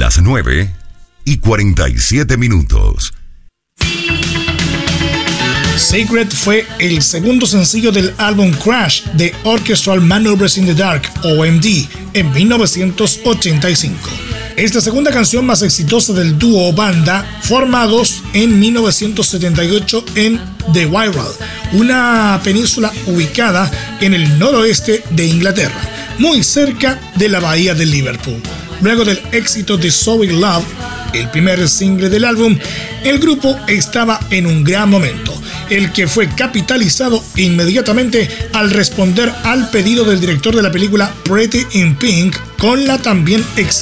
Las 9:47. Sacred fue el segundo sencillo del álbum Crash de Orchestral Maneuvers in the Dark, OMD, en 1985. Es la segunda canción más exitosa del dúo o banda, formados en 1978 en The Wirral, una península ubicada en el noroeste de Inglaterra, muy cerca de la bahía de Liverpool. Luego del éxito de So In Love, el primer single del álbum, el grupo estaba en un gran momento, el que fue capitalizado inmediatamente al responder al pedido del director de la película Pretty in Pink con la también excelente